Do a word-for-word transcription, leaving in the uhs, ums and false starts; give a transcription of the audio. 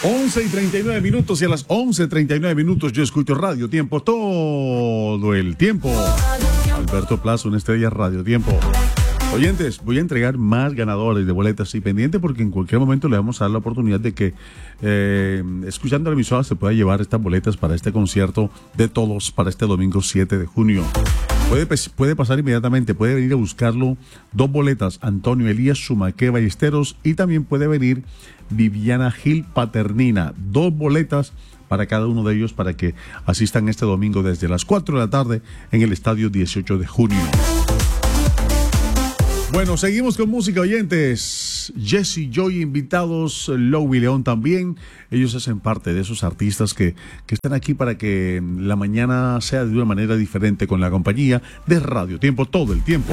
once y treinta y nueve minutos y a las once y treinta y nueve minutos yo escucho Radio Tiempo todo el tiempo. Alberto Plaza, una estrella Radio Tiempo. Oyentes, voy a entregar más ganadores de boletas y pendiente porque en cualquier momento le vamos a dar la oportunidad de que eh, escuchando la emisora se pueda llevar estas boletas para este concierto de todos para este domingo siete de junio. Puede, puede pasar inmediatamente, puede venir a buscarlo. Dos boletas, Antonio Elías Sumaque Ballesteros, y también puede venir Viviana Gil Paternina. Dos boletas para cada uno de ellos para que asistan este domingo desde las cuatro de la tarde en el estadio dieciocho de junio. Bueno, seguimos con música, oyentes. Jesse Joy invitados, Lowy León también. Ellos hacen parte de esos artistas que, que están aquí para que la mañana sea de una manera diferente con la compañía de Radio Tiempo todo el tiempo.